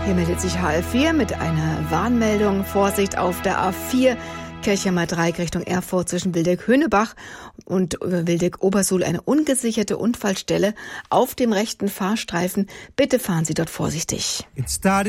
Hier meldet sich HL4 mit einer Warnmeldung. Vorsicht auf der A4 Kirchheimer Dreieck Richtung Erfurt zwischen Wildeck-Höhnebach und Wildeck-Obersuhl eine ungesicherte Unfallstelle auf dem rechten Fahrstreifen. Bitte fahren Sie dort vorsichtig.